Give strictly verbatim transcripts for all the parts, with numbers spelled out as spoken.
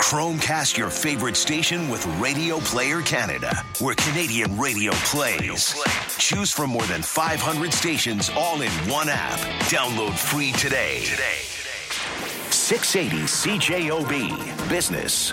Chromecast your favorite station with Radio Player Canada, where Canadian radio plays. Choose from more than five hundred stations all in one app. Download free today. Today. six eighty C J O B Business.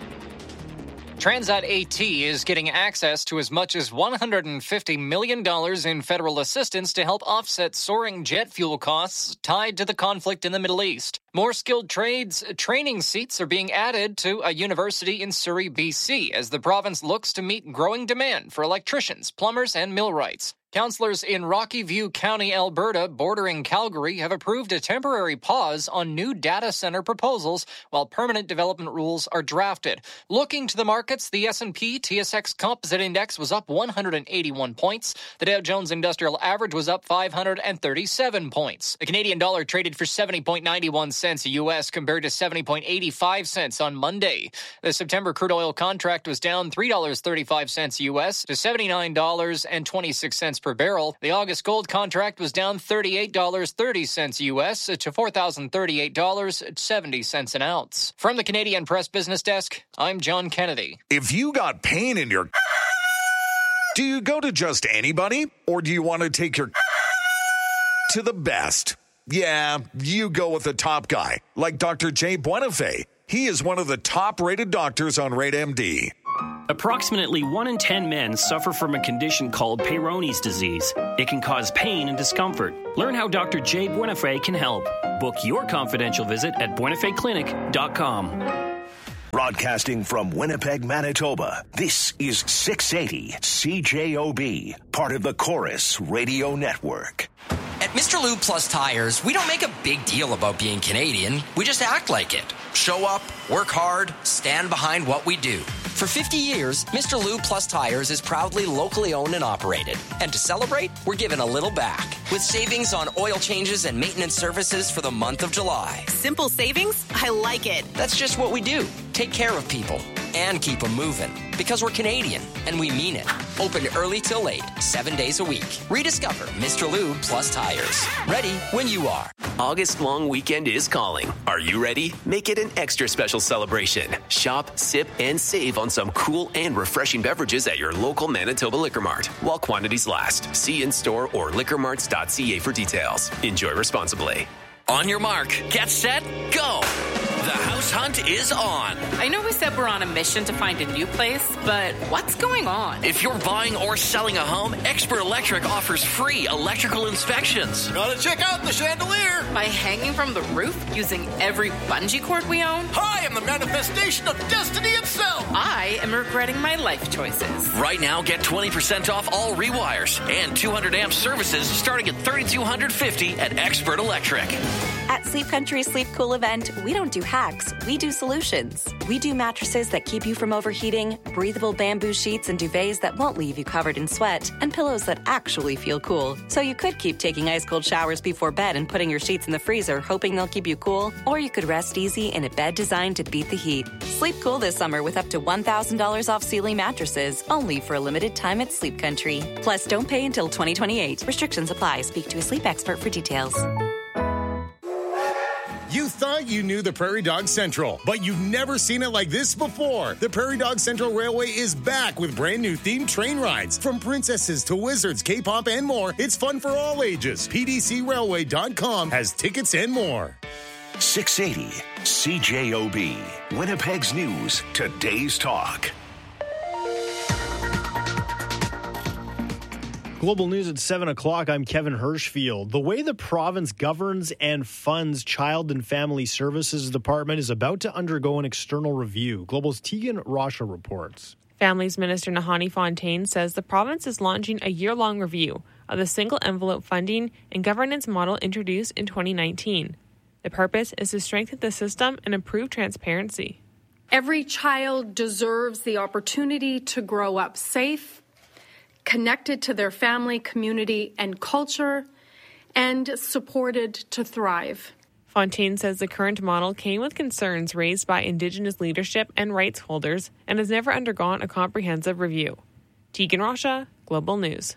Transat AT is getting access to as much as one hundred fifty million dollars in federal assistance to help offset soaring jet fuel costs tied to the conflict in the Middle East. More skilled trades training seats are being added to a university in Surrey, B C, as the province looks to meet growing demand for electricians, plumbers, and millwrights. Councillors in Rocky View County, Alberta, bordering Calgary, have approved a temporary pause on new data center proposals while permanent development rules are drafted. Looking to the markets, the S and P T S X Composite Index was up one hundred eighty-one points. The Dow Jones Industrial Average was up five hundred thirty-seven points. The Canadian dollar traded for seventy point nine one cents a U S compared to seventy point eight five cents on Monday. The September crude oil contract was down three dollars and thirty-five cents U S to seventy-nine dollars and twenty-six cents per barrel. The August gold contract was down thirty-eight dollars and thirty cents U S to four thousand thirty-eight dollars and seventy cents an ounce. From the Canadian Press Business Desk, I'm John Kennedy. If you got pain in your... Do you go to just anybody? Or do you want to take your... to the best? Yeah, you go with the top guy, like Doctor Jay Buenafé. He is one of the top-rated doctors on Rate M D. Approximately one in ten men suffer from a condition called Peyronie's disease. It can cause pain and discomfort. Learn how Doctor Jay Buenafé can help. Book your confidential visit at buenafé clinic dot com. Broadcasting from Winnipeg, Manitoba, this is six eighty C J O B, part of the Chorus Radio Network. At Mister Lube Plus Tires, we don't make a big deal about being Canadian. We just act like it. Show up, work hard, stand behind what we do. For fifty years, Mister Lube Plus Tires is proudly locally owned and operated. And to celebrate, we're giving a little back with savings on oil changes and maintenance services for the month of July. Simple savings? I like it. That's just what we do. Take care of people and keep them moving. Because we're Canadian, and we mean it. Open early till late, seven days a week. Rediscover Mister Lube Plus Tires. Ready when you are. August long weekend is calling. Are you ready? Make it an extra special celebration. Shop, sip, and save on some cool and refreshing beverages at your local Manitoba Liquor Mart while quantities last. See in store or liquor marts dot c a for details. Enjoy responsibly. On your mark, get set, go! The house hunt is on. I know we said we're on a mission to find a new place, but what's going on? If you're buying or selling a home, Expert Electric offers free electrical inspections. Gotta check out the chandelier. By hanging from the roof using every bungee cord we own? I am the manifestation of destiny itself. I am regretting my life choices. Right now, get twenty percent off all rewires and two hundred amp services starting at three thousand two hundred fifty dollars at Expert Electric. At Sleep Country's Sleep Cool event, we don't do hacks, we do solutions. We do mattresses that keep you from overheating, breathable bamboo sheets and duvets that won't leave you covered in sweat, and pillows that actually feel cool. So you could keep taking ice-cold showers before bed and putting your sheets in the freezer, hoping they'll keep you cool, or you could rest easy in a bed designed to beat the heat. Sleep cool this summer with up to one thousand dollars off Sealy mattresses, only for a limited time at Sleep Country. Plus, don't pay until twenty twenty-eight. Restrictions apply. Speak to a sleep expert for details. You thought you knew the Prairie Dog Central, but you've never seen it like this before. The Prairie Dog Central Railway is back with brand new themed train rides. From princesses to wizards, K-pop, and more, it's fun for all ages. P D C railway dot com has tickets and more. six eighty C J O B, Winnipeg's News, Today's Talk. Global News at seven o'clock. I'm Kevin Hirschfield. The way the province governs and funds Child and Family Services Department is about to undergo an external review. Global's Tegan Rasha reports. Families Minister Nahani Fontaine says the province is launching a year-long review of the single envelope funding and governance model introduced in twenty nineteen. The purpose is to strengthen the system and improve transparency. Every child deserves the opportunity to grow up safe, connected to their family, community, and culture, and supported to thrive. Fontaine says the current model came with concerns raised by Indigenous leadership and rights holders and has never undergone a comprehensive review. Tegan Rasha, Global News.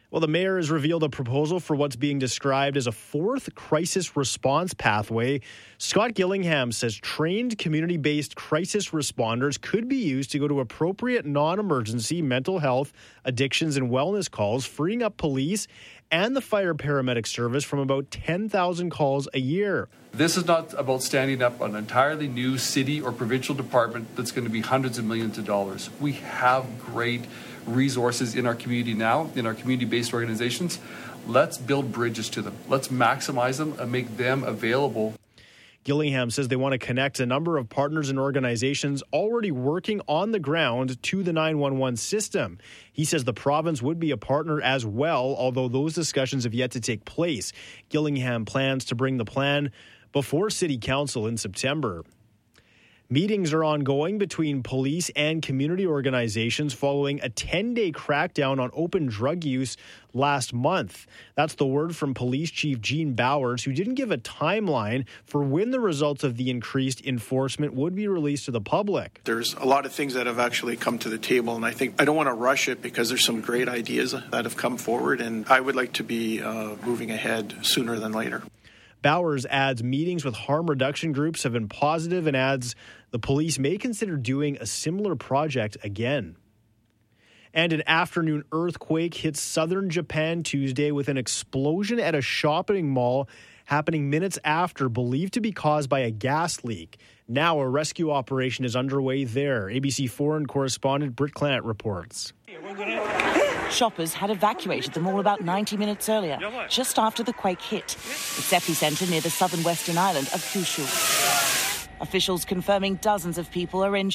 Well, the mayor has revealed a proposal for what's being described as a fourth crisis response pathway. Scott Gillingham says trained community-based crisis responders could be used to go to appropriate non-emergency mental health, addictions, and wellness calls, freeing up police and the fire paramedic service from about ten thousand calls a year. This is not about standing up an entirely new city or provincial department that's going to be hundreds of millions of dollars. We have great resources in our community now, in our community-based organizations. Let's build bridges to them. Let's maximize them and make them available. Gillingham says they want to connect a number of partners and organizations already working on the ground to the nine one one system. He says the province would be a partner as well, although those discussions have yet to take place. Gillingham plans to bring the plan before City Council in September. Meetings are ongoing between police and community organizations following a ten-day crackdown on open drug use last month. That's the word from Police Chief Gene Bowers, who didn't give a timeline for when the results of the increased enforcement would be released to the public. There's a lot of things that have actually come to the table, and I think I don't want to rush it because there's some great ideas that have come forward, and I would like to be uh, moving ahead sooner than later. Bowers adds meetings with harm reduction groups have been positive and adds the police may consider doing a similar project again. And an afternoon earthquake hit southern Japan Tuesday with an explosion at a shopping mall happening minutes after, believed to be caused by a gas leak. Now a rescue operation is underway there. A B C foreign correspondent Britt Clant reports. Shoppers had evacuated the mall about ninety minutes earlier, just after the quake hit. Its epicenter near the southern western island of Kyushu. Officials confirming dozens of people are injured.